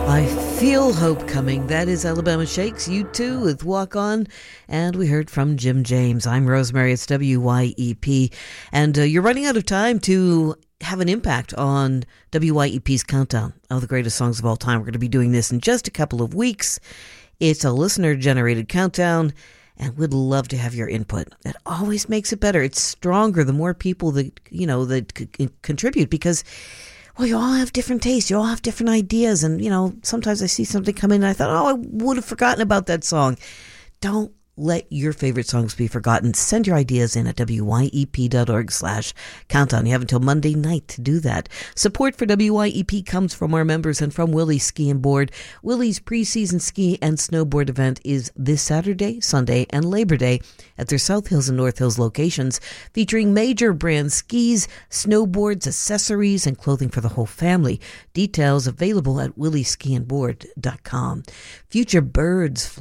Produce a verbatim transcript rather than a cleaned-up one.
I feel hope coming. That is Alabama Shakes. You too with Walk On. And we heard from Jim James. I'm Rosemary. It's W Y E P. And uh, you're running out of time to have an impact on W Y E P's countdown of the greatest songs of all time. We're going to be doing this in just a couple of weeks. It's a listener-generated countdown, and we'd love to have your input. It always makes it better. It's stronger the more people that, you know, that c- contribute, because well, you all have different tastes. You all have different ideas. And, you know, sometimes I see something come in and I thought, oh, I would have forgotten about that song. Don't let your favorite songs be forgotten. Send your ideas in at wyep.org slash countdown. You have until Monday night to do that. Support for W Y E P comes from our members and from Willie's Ski and Board. Willie's preseason ski and snowboard event is this Saturday, Sunday, and Labor Day at their South Hills and North Hills locations, featuring major brand skis, snowboards, accessories, and clothing for the whole family. Details available at willie ski and board dot com. Future birds fly